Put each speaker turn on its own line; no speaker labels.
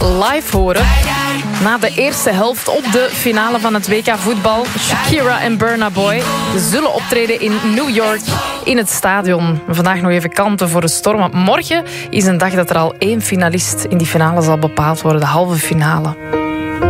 live horen. Na de eerste helft op de finale van het WK voetbal. Shakira en Burna Boy zullen optreden in New York in het stadion. Vandaag nog even kalmte voor de storm. Want morgen is een dag dat er al 1 finalist in die finale zal bepaald worden. De halve finale.